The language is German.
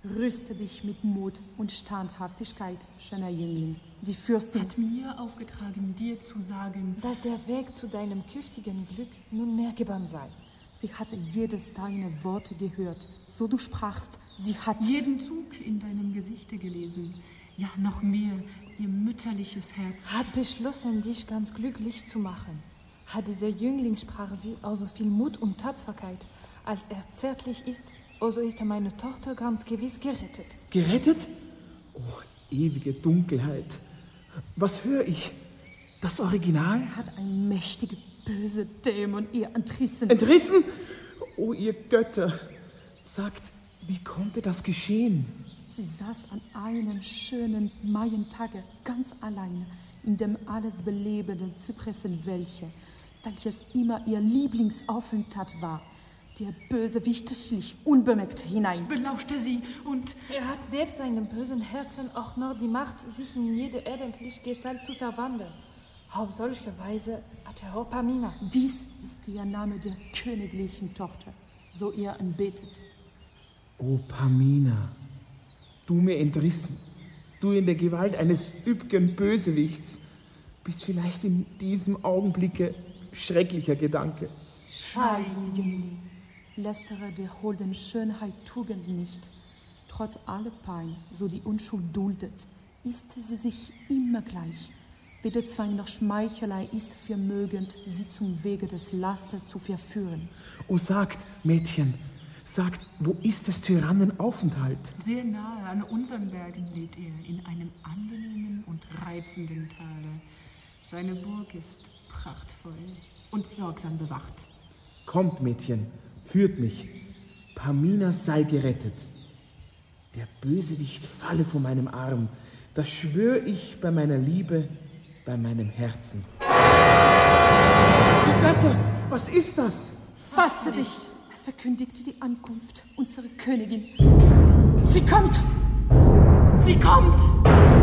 Rüste dich mit Mut und Standhaftigkeit, schöner Jüngling. Die Fürstin hat mir aufgetragen, dir zu sagen, dass der Weg zu deinem künftigen Glück nunmehr gebannt sei. Sie hat jedes deiner Worte gehört, so du sprachst. Sie hat jeden Zug in deinem Gesichte gelesen. Ja, noch mehr, ihr mütterliches Herz. Hat beschlossen, dich ganz glücklich zu machen. Hat dieser Jüngling, sprach sie, auch so viel Mut und Tapferkeit. Als er zärtlich ist, so ist meine Tochter ganz gewiss gerettet. Gerettet? Oh, ewige Dunkelheit. Was höre ich? Das Original? Hat ein mächtiger, böser Dämon ihr entrissen. Entrissen? Oh, ihr Götter. Sagt, wie konnte das geschehen? Sie saß an einem schönen Maientage ganz allein in dem alles belebenden Zypressenwäldchen, welches immer ihr Lieblingsaufenthalt war. Der Bösewicht schlich unbemerkt hinein. Belauschte sie und... Er hat nebst seinem bösen Herzen auch noch die Macht, sich in jede erdenkliche Gestalt zu verwandeln. Auf solche Weise hat er auch Pamina. Dies ist der Name der königlichen Tochter, so ihr anbetet. O Pamina, du mir entrissen, du in der Gewalt eines übgen Bösewichts, bist vielleicht in diesem Augenblicke schrecklicher Gedanke. Schweigen, Jüngling. Lästere der holden Schönheit Tugend nicht. Trotz aller Pein, so die Unschuld duldet, ist sie sich immer gleich. Weder Zwang noch Schmeichelei ist vermögend, sie zum Wege des Lasters zu verführen. O sagt, Mädchen, sagt, wo ist des Tyrannen Aufenthalt? Sehr nahe an unseren Bergen lebt er, in einem angenehmen und reizenden Tale. Seine Burg ist prachtvoll und sorgsam bewacht. Kommt, Mädchen, führt mich. Pamina sei gerettet. Der Bösewicht falle von meinem Arm. Das schwör ich bei meiner Liebe, bei meinem Herzen. Die Götter, was ist das? Fasse dich! Es verkündigte die Ankunft unserer Königin. Sie kommt! Sie kommt!